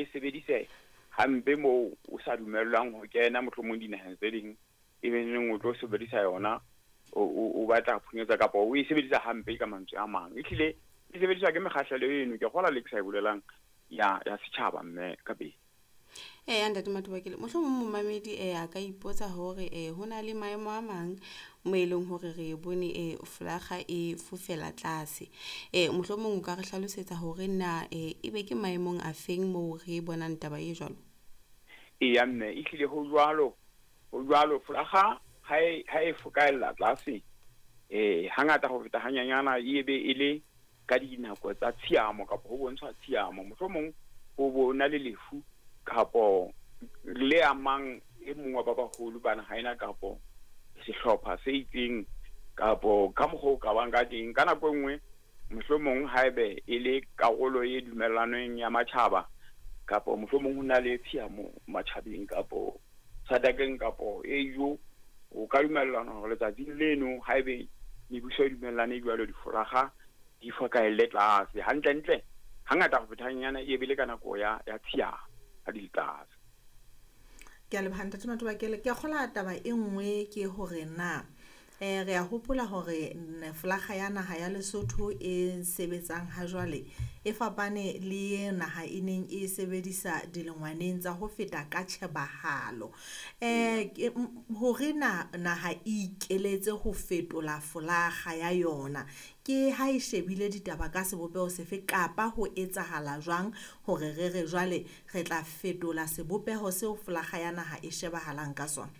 e sebedise hampe mo o sa dumellwang ho kena mohlomong dinaheng tse ding neng o tlo sebedisa yona o batla phunyetsa kapa o e sebedisa hampe ka mantswe a mang ehlile e sebediswa ke mekgahlelo eno ke gola le ke sa e bolelang ya setjhaba mme ka be Ntate Matobakele mohlomong momamedi a ka ipotsa hore hona le maemo a mang mo eleng hore re bone flaga e fofela tlase mohlomong o ka re hlalosetsa hore na ebe ke maemong a feng mo re bonang taba e jwalo ya mme ehlile ho jwalo flaga ha e fokaela tlase hangata ho feta hanyanyana e be e le ka dinako tsa tshiamo kapa ho bontshwa tshiamo mohlomong ho bona le lefu kapo le amang e mongwe ba baholo bana haina kapo sehlopha se itseng kapo ka mogho ka bang ka ding kana go nngwe mohlomong haebe e le karolo e dumellaneng ya matjhaba kapo mohlomong ho na le tshiamo matjhabeng kapo sadakeng kapo ejo o ka dumellana hore letsatsi leno haebe mebuso dumellane jwalo difolaga di fokaelle tlase hantle hangata go fethanyana e bile kana go ya tshiamo a di tlase ke a lebanta tse Matobakele ke a gola taba e nngwe ke hore na re a hopola hore flaga ya naha ya Lesotho e sebetsang ha jwale e fapane le naha e neng e sebedisa dilengwaneng tsa ho feta ka tshebahalo hore naha e ikeletse ho fetola flaga ya yona ke ha e shebile ditaba ka sebopeho sefe kapa ho etsahala jwang hore re jwale re tla fetola sebopeho seo flaga ya naha e shebahalang ka sona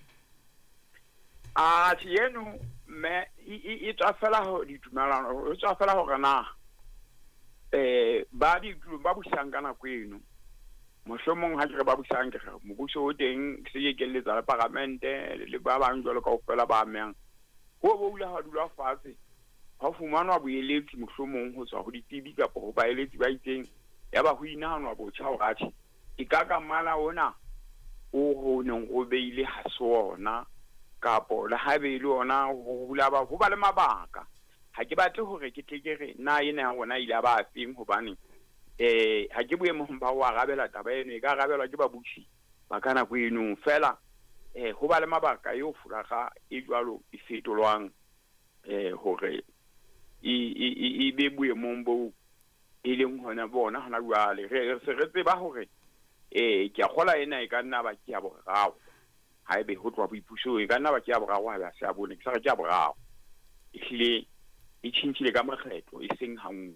Tieno me e tsa fela ho ditumelano o tsa fela hore na ba di ba busang kana kweno mohlomong ha re ba busang ke mo buso o teng se ye keletsa le parlamente le ba bang jwalo ka ofela ba amang ho bula ha dula fatshe ha fumanwa boeletsi mohlomong ho tswa ho ditibi kapa ho baeletsi ba itseng ya ba ho inahanwa botjha ho rathi e ka ka mala ona o ho neng o beile ha sona kapo le haebe le ona ho bula ba ho ba le mabaka ha ke batle hore ke tlekere na ena ya rona ile ba afeng hobane ha ke buye mo ba wa rabela taba eno e ka rabelwa ke babushi ba kana go eno fela ho ba le mabaka yo fulaga e jwalo e fetolwang hore e be buye mombo e leng hona bona hona jwale re tseba hore ke a gola ena e ka nna ba ke ya borao haebe ho tloa boipuso e ka nna ba ke ya borao ha se a bone ke sa re ke ya borao ehlile e tshintshile ka makgetlo e seng hangwe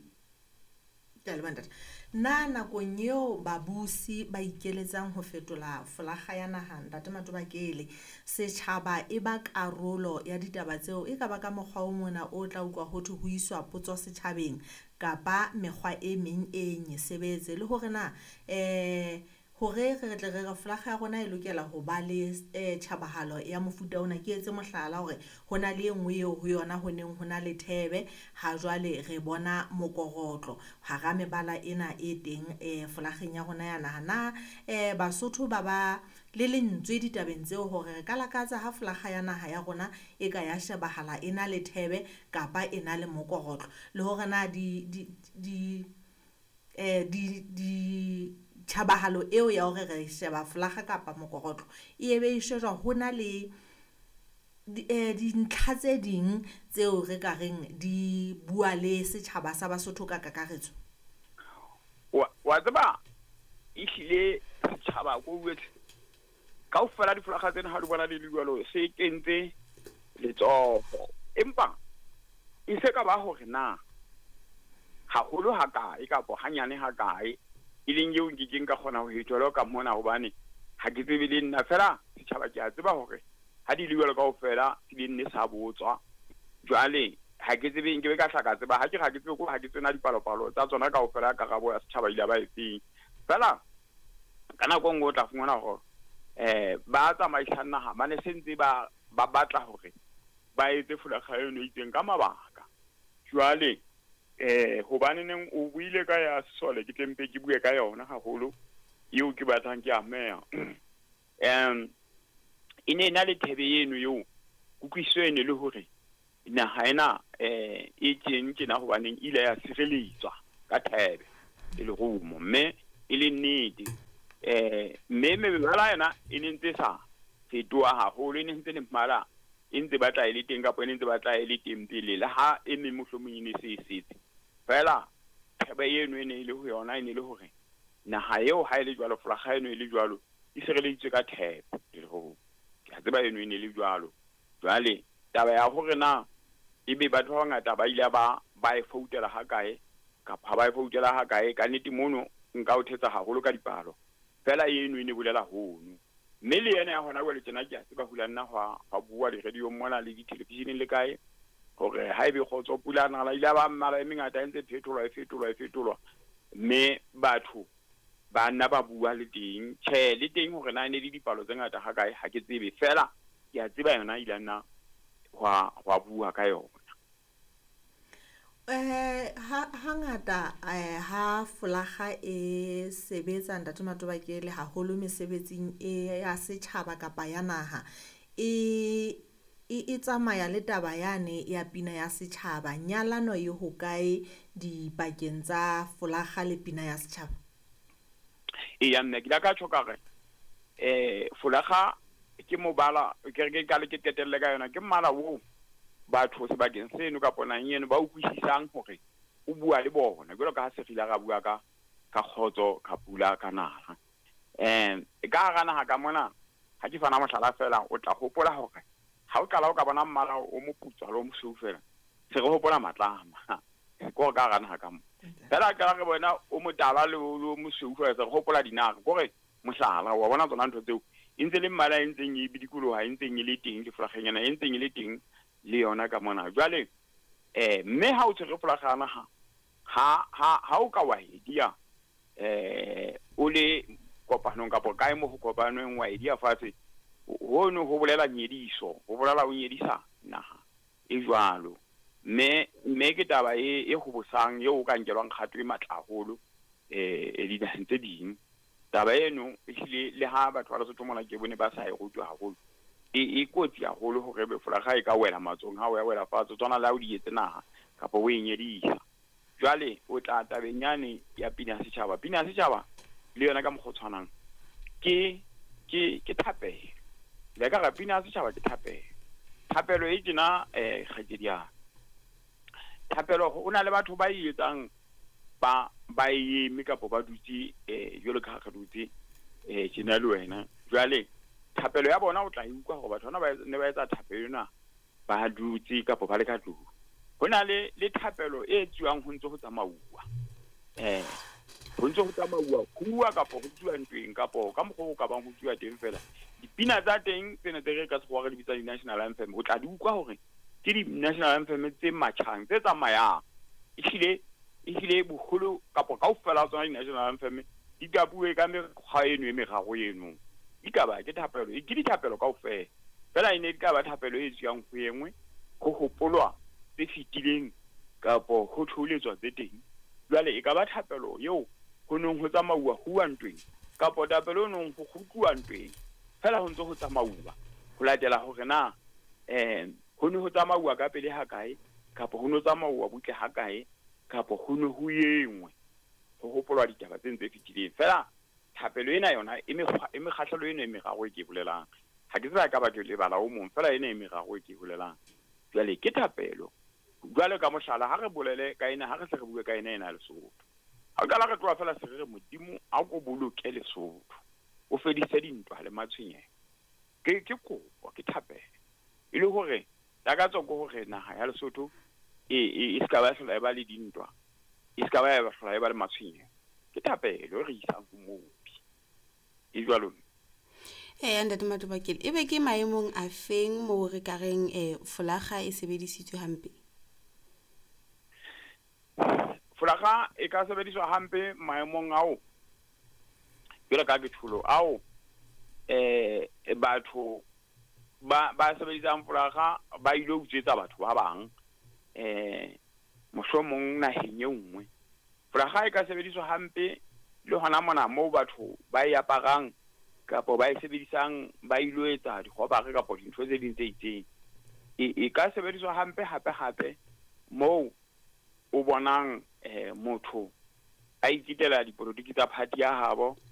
na nakong eo babusi ba ikeletsang ho fetola flaga ya naha Ntate Matobakele setjhaba e ba karolo ya ditaba tseo e ka ba ka mokgwa o mona o tla utlwa ho thwe ho iswa potso setjhabeng kapa mekgwa e meng e nyesebetse le hore na hore re tle re flaga ya rona e lokela ho ba le tjhabahalo ya mofuta ona ke etse mohlala hore hona le engwe eo ho yona ho neng hona le thebe ha jwale re bona mokorotlo ha ga mebala ena e teng flageng ya rona ya naha na Basotho ba le lentswe ditabeng tseo hore re ka lakatsa ha flaga ya naha ya rona e ka ya shebahala ena le thebe kapa ena le mokorotlo le hore na di thabahalo eo ya hore re sheba flaga kapa mokorotlo e be e shejwa hona le dintlha tse ding tseo re ka reng di bua le setjhaba sa Basotho ka kakaretso wa tseba ehlile setjhaba go wetse ka o fela diflaga tsena ha di bona le jwalo se kentse letsoho empa e se ka ba hore na haholo ha kae kapo hanyane ha kae ileng eo ngikeng ka kgona ho hetwa ka mona hobane ha ke tsebe le nna fela setjhaba ke a tseba hore ha di liwela kaofela di nne sa botswa jwale ha ke tsebe nke be ka hlaka tseba ha ke tsebe ko ha ke tsena dipalopalo tsa tsona kaofela ka rabo ya setjhaba ile ba efeng fela kana go ngo tla fungwana hore ba tsamaisana naha ba ne sentse ba batla hore ba etse fulaga eno itseng ka mabaka jwale hobane neng o buile ka ya sole ke tempe ke bue ka yona haholo eo ke batlang ke ameya ine na le thebe eno eo kutlwiswene le hore naha ena e teng ke na hobane ile ya sireletswa ka thebe e le rumo mme e le nnete mme mebala yona e ne ntse sa fetoha haholo, e ne ntse le mmala e ntse batla e le teng kapa e ne ntse batla e le teng pele le ha e me mohlomong e ne se setse fela thaba eno e ne ile ho yona e ne le hore naha eo ha ile jwalo folaga eno ile jwalo e sereleditswe ka thepe le ho ka tseba eno e ne le jwalo jwale taba ya hore na ebe batho ba bangata ba ile ba e foutela ha kae kapa ba e foutela ha kae ka nnete mono nka o thetsa haholo ka dipalo fela eno e ne bolela hono mme le yena ya hona jwale tjena ke a tseba hula nna ha bua le radio mona le di-television le kae hore ha ebe khotso pula na la ile ba mmala e mengata e ntse fetolwa mme batho ba nna ba bua le teng le teng hore na ne le dipalo tse ngata ha kae ha ke tsebe fela ke a tseba yona ile nna wa bua ka yona. Hangata ha folaga e sebetsa ntate Matobakele haholo mesebetsing ya setjhaba kapa ya naha e tsamaya le taba yane ya pina ya setjhaba, nyalano e hokae dipakeng tsa folaga le pina ya setjhaba? Ya nna ke la ka tshoka re folaga ke mobala ke re ka le ke tetelle ka yona ke mmala wo batho sebakeng seno ka ponang yeno ba utlwisisang hore o bua le bona jwalo ka ha se fila ga bua ka khotso ka pula ka naha ka ga naha ka mona ha ke fana mohlala fela o tla hopola hore ha o qala o ka bona mmala o moputswa lo mosou fela se re hopola matlama ko ka ga naha ka mo fela ka re bona o motala le o mosou fela se re hopola dinaga gore mohlala wa bona tsona ntho tseo intse le mmala e ntseng e bidikulo ha ntseng e le teng di flaganyana e ntseng e le teng le yona ka mona jwale mme ha o tshwere flagana ha o ka wa hedia o le kopanong kapo kae mo go kopanong wa hedia fatshe hono ho bolela nyediso ho bolela o nyedisa naha e jwalo mme ke taba e go bosang yo o ka nkelwang kgato e matlaholo di ntse ding taba eno e le ha batho ba Lesotho mona ke bone ba sa e rutwa haholo e kotsi haholo hore be folaga e ka wela matsong ha o ya wela fatshe tsona la o di etse naha kapa o e nyedisa jwale o tla tabenyane ya pina ya setjhaba le yona ka mogotshwanang ke thapelo le ka ga pina ya setjhaba ke thapelo e tjena kgajedia thapelo o na le batho ba e etsang ba eme kapo ba dutse jwalo ka ga dutse tjena le wena jwale thapelo ya bona o tla utlwa gore batho ba ne ba etsa thapelo na ba dutse kapo ba le ka tlou ho na le thapelo e tsiwang ho ntse ho tsamauwa ho ntse ho tsamauwa bua kapo ho tsiwa ntweng kapo ka mokgwa ka bang ho tsiwa teng fela dipina tsa teng tsena tse re ka se go re di bitsa di-national anthem o tla di utlwa hore ke di-national anthem tse matjhang tse tsamayang ehlile boholo kapo kaofela tsona di-national anthem di ka bue ka mekgwa eno e meraro eno di ka ba ke thapelo ke dithapelo kaofela fela e ne di ka ba thapelo e tswang ho engwe go hopolwa tse fitileng kapo ho thuletswa tse teng jwale e ka ba thapelo eo ho nong ho tsamauwa huwa ntweng kapo thapelo nong ho khutluwa ntweng fela ho ntse ho tsamauwa ho latela hore na ho ne ho tsamauwa ka pele ha kae kapo ho no tsamauwa butle ha kae kapo ho ne ho yengwe ho hopolwa ditaba tse ntse fitileng fela thapelo ena yona e mekgahlelo eno e meraro e ke bolelang ha ke tseba ka batho le bala o mong fela ena e meraro e ke bolelang jwale ke thapelo jwale ka mohlala ha re bolele ka ena ha re se re bue ka ena ena Lesotho ha ka la re tloa fela se re modimo a go boloke Lesotho o fedise dintwa le matshwenyeho ke kopo ke thapelo e le hore ya ka tsoko hore naha ya Lesotho e ska ba hlola e ba le dintwa e ska ba hlola e ba le matshwenyeho ke thapelo re isang ho mobi e jwalo ntate Matobakele e be ke maemong a feng mo re ka reng folaga e sebedisitswe hampe folaga e ka sebediswa hampe maemong ao jwalo ka kethulo ao batho ba sebedisang folaga ba ile ho tsetsa batho ba bang mohlomong naheng e nngwe folaga e ka sebediswa hampe le hona mona moo batho ba e aparang kapo ba e sebedisang ba ilo etsa dikgobare kapo dintho tse ding tse itseng e ka sebediswa hampe hape moo o bonang motho a ikitela dipolotiki tsa party ya habo